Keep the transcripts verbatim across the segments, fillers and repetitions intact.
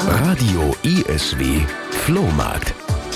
Radio I S W Flohmarkt.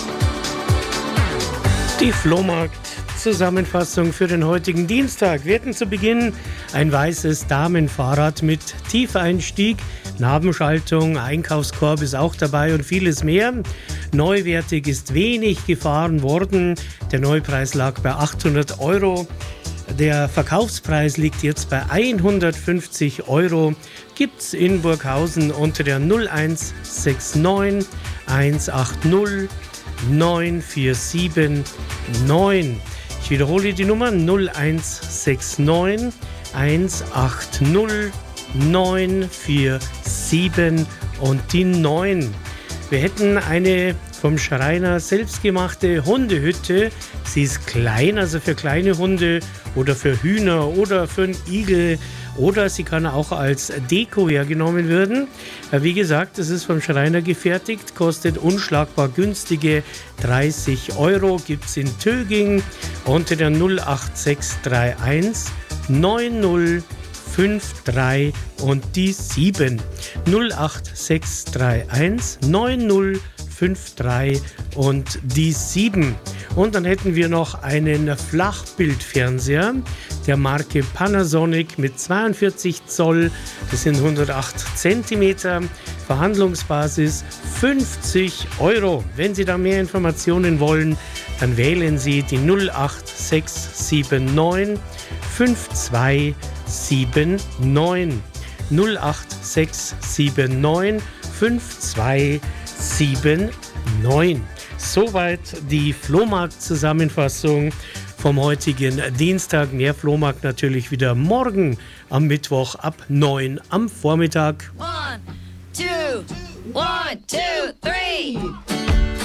Die Flohmarkt-Zusammenfassung für den heutigen Dienstag. Wir hatten zu Beginn ein weißes Damenfahrrad mit Tiefeinstieg, Nabenschaltung, Einkaufskorb ist auch dabei und vieles mehr. Neuwertig ist wenig gefahren worden. Der Neupreis lag bei achthundert Euro. Der Verkaufspreis liegt jetzt bei hundertfünfzig Euro. Gibt's in Burghausen unter der null eins sechs neun eins acht null neun vier sieben neun. Ich wiederhole die Nummer null eins sechs neun eins acht null neun vier sieben und die neun. Wir hätten eine vom Schreiner selbstgemachte Hundehütte. Sie ist klein, also für kleine Hunde oder für Hühner oder für einen Igel. Oder sie kann auch als Deko hergenommen werden. Wie gesagt, es ist vom Schreiner gefertigt, kostet unschlagbar günstige dreißig Euro. Gibt es in Töging unter der null acht sechs drei eins neun null fünf drei und die sieben. null acht sechs drei eins neun null fünf drei und die sieben. Und dann hätten wir noch einen Flachbildfernseher der Marke Panasonic mit zweiundvierzig Zoll. Das sind hundertacht Zentimeter. Verhandlungsbasis fünfzig Euro. Wenn Sie da mehr Informationen wollen, dann wählen Sie die null acht sechs sieben neun fünf zwei sieben neun. null acht sechs sieben neun fünf zwei sieben neun. Soweit die Flohmarkt-Zusammenfassung vom heutigen Dienstag. Mehr Flohmarkt natürlich wieder morgen am Mittwoch ab neun am Vormittag. One, two, one, two, three.